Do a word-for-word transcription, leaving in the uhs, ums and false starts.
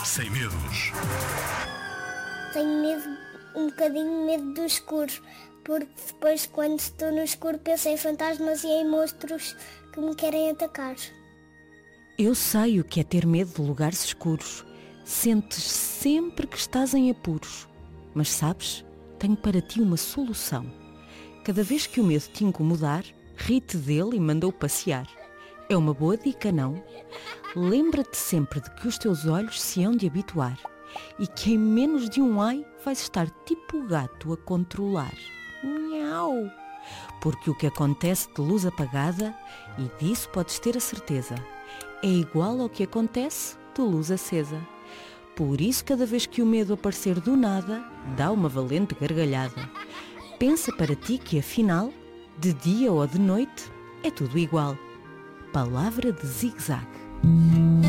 Sem medos. Tenho medo, um bocadinho medo do escuro, porque depois, quando estou no escuro, penso em fantasmas e em monstros que me querem atacar. Eu sei o que é ter medo de lugares escuros. Sentes sempre que estás em apuros. Mas sabes, tenho para ti uma solução. Cada vez que o medo te incomodar, ri-te dele e manda-o passear. É uma boa dica, não? Lembra-te sempre de que os teus olhos se hão de habituar e que em menos de um ai vais estar tipo gato a controlar. Miau! Porque o que acontece de luz apagada, e disso podes ter a certeza, é igual ao que acontece de luz acesa. Por isso, cada vez que o medo aparecer do nada, dá uma valente gargalhada. Pensa para ti que, afinal, de dia ou de noite, é tudo igual. Palavra de zigue-zague.